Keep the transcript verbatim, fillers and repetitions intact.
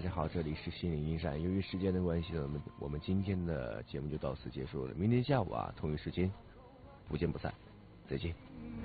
家好，这里是心灵驿站。由于时间的关系呢，我们我们今天的节目就到此结束了。明天下午啊，同一时间不见不散，再见。